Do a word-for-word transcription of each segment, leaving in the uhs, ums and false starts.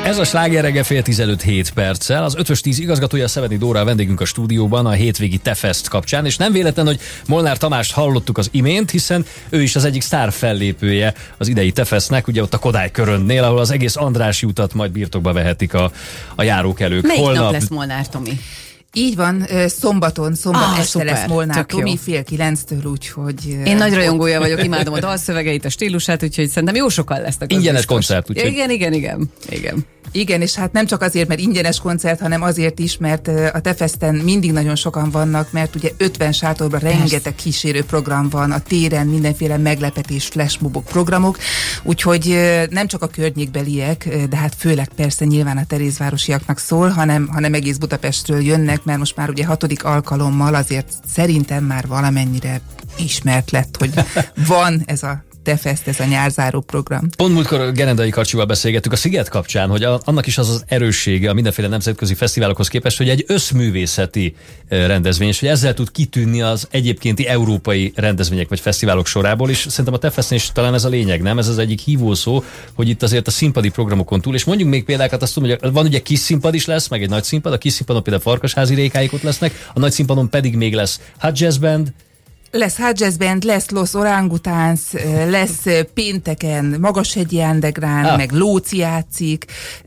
Ez a Sláger reggel fél tizenöt hét perccel. Az ötös tíz igazgatója Szevedi Dóra a vendégünk a stúdióban a hétvégi Te-Fest kapcsán, és nem véletlen, hogy Molnár Tamást hallottuk az imént, hiszen ő is az egyik sztár fellépője az idei Te-Festnek, ugye ott a Kodály Köröndnél, ahol az egész Andrássy utat majd birtokba vehetik a, a járókelők. Melyik Holnap nap lesz Molnár Tomi? Így van, szombaton, szombat ah, este szuper, lesz Molnár Tomi, jó. fél kilenctől, úgyhogy... Én nagy rajongója vagyok, imádom a dalszövegeit, a stílusát, úgyhogy szerintem jó sokan lesznek. Ingyenes koncert, úgyhogy... Igen, igen, igen, igen. Igen, és hát nem csak azért, mert ingyenes koncert, hanem azért is, mert a Te-Festen mindig nagyon sokan vannak, mert ugye ötven sátorban rengeteg kísérő program van, a téren mindenféle meglepetés, flashmobok, programok, úgyhogy nem csak a környékbeliek, de hát főleg persze nyilván a terézvárosiaknak szól, hanem, hanem egész Budapestről jönnek, mert most már ugye hatodik alkalommal azért szerintem már valamennyire ismert lett, hogy van ez a Te-Fest, ez a nyárzáró program. Pont múltkor Gerendai Karcsival beszélgettük a Sziget kapcsán, hogy a, annak is az az erőssége a mindenféle nemzetközi fesztiválokhoz képest, hogy egy összművészeti rendezvény, és hogy ezzel tud kitűnni az egyébkénti európai rendezvények vagy fesztiválok sorából, és szerintem a Te-Festen is talán ez a lényeg, nem? Ez az egyik hívószó, hogy itt azért a színpadi programokon túl, és mondjuk még példákat, azt tudom, hogy van ugye kis színpad is lesz, meg egy nagy színpad, a kis színpadon például Farkasházi Rékáik ott lesznek, a nagy színpadon pedig még lesz Hot Jazz Band. Lesz Hot Jazz Band, lesz Los Orangutans, lesz pénteken Magashegyi Underground, ah. meg Lóci játszik,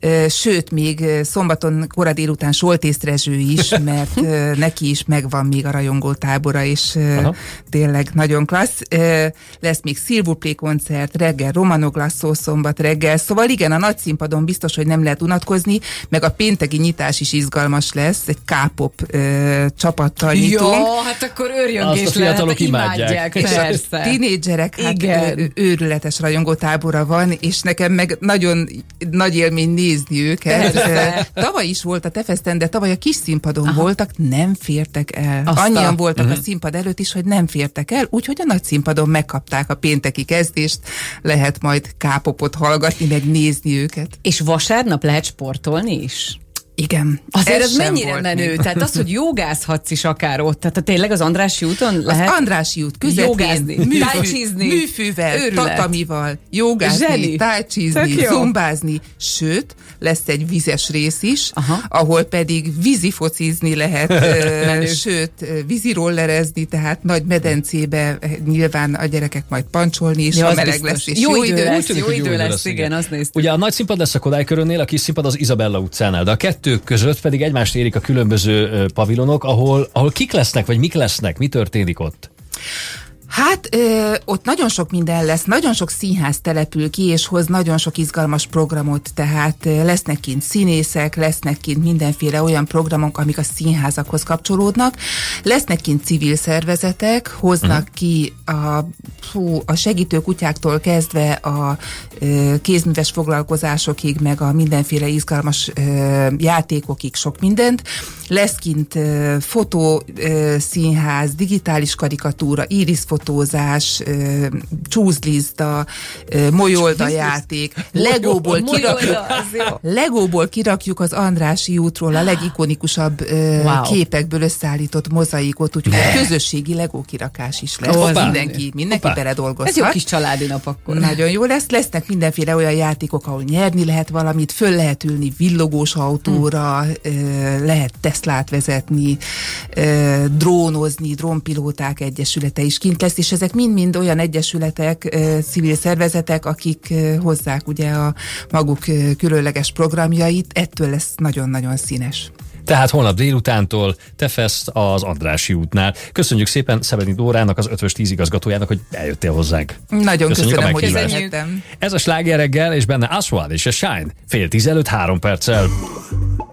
sőt, még szombaton kora délután Soltész Rezső is, mert neki is megvan még a rajongó tábora, és aha. tényleg nagyon klassz. Lesz még Silver Play koncert, reggel Romano Glasso szombat reggel, szóval igen, a nagy színpadon biztos, hogy nem lehet unatkozni, meg a pénteki nyitás is izgalmas lesz, egy K-pop csapattal nyitunk. Jó, hát akkor őrjöngés lehet. Imádják, persze. A tínédzserek, hát ő, őrületes rajongótábora van, és nekem meg nagyon nagy élmény nézni őket. Persze. Tavaly is volt a Te-Festen, de tavaly a kis színpadon aha. voltak, nem fértek el. Aztán. Annyian voltak uh-huh. a színpad előtt is, hogy nem fértek el, úgyhogy a nagy színpadon megkapták a pénteki kezdést, lehet majd K-popot hallgatni, meg nézni őket. És vasárnap lehet sportolni is? Igen. Azért ez, ez mennyire menő? Még. Tehát az, hogy jogázhatsz is akár ott. Tehát tényleg az Andrássy úton lehet? Az Andrássy út közepén. Jogázni, műfű, tájcsizni. Műfűvel, őrület. Tatamival, jogázni, tájcsizni, zumbázni. Sőt, lesz egy vizes rész is, aha. ahol pedig vízifocizni lehet, sőt, vízirollerezni, tehát nagy medencébe nyilván a gyerekek majd pancsolni, és ja, a meleg lesz, és jó, jó idő idő lesz. Jó, jó idő lesz, igen, azt néztük. Ugye a nagy színpad lesz a Kodály Körönnél, a kis színpad az Izabella utcánál, de a kettő között pedig egymást érik a különböző pavilonok, ahol, ahol kik lesznek, vagy mik lesznek, mi történik ott? Hát ö, ott nagyon sok minden lesz, nagyon sok színház települ ki, és hoz nagyon sok izgalmas programot, tehát ö, lesznek kint színészek, lesznek kint mindenféle olyan programok, amik a színházakhoz kapcsolódnak, lesznek kint civil szervezetek, hoznak uh-huh. ki a, fú, a segítőkutyáktól kezdve a ö, kézműves foglalkozásokig, meg a mindenféle izgalmas ö, játékokig, sok mindent. Lesz kint ö, fotó, ö, színház, digitális karikatúra, irisfotózás, ö, csúzlizda, ö, molyolda játék, legóból kirakjuk, legóból kirakjuk az Andrássy útról a legikonikusabb ö, wow. képekből összeállított mozaikot, úgyhogy a közösségi legó kirakás is lesz. Oh, mindenki, mindenki beledolgozhat. Ez jó kis családi nap akkor. Nagyon jó lesz. Lesznek mindenféle olyan játékok, ahol nyerni lehet valamit, föl lehet ülni villogós autóra, hmm. ö, lehet Teslát vezetni, ö, drónozni, drónpilóták egyesülete is kint lesz, és ezek mind-mind olyan egyesületek, ö, civil szervezetek, akik ö, hozzák ugye a maguk ö, különleges programjait, ettől lesz nagyon-nagyon színes. Tehát holnap délutántól Te-Fest az Andrássy útnál. Köszönjük szépen Szevedi Dórának, az ötös tíz igazgatójának, hogy eljöttél hozzánk. Nagyon köszönjük, köszönöm, hogy eljöttem. Ez a Sláger reggel, és benne Aswad és a Shine. Fél tizenöt, három perccel.